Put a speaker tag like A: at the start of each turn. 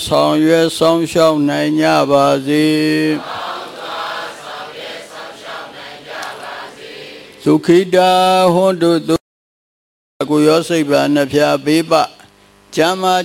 A: ဆောင်ရွက်ဆောင်ရှောက်နိုင်ကြပါစေဒုခိတာဟွန်တုကိုရောစိတ်ပါနှဖျားပေးပကျမ်းမာ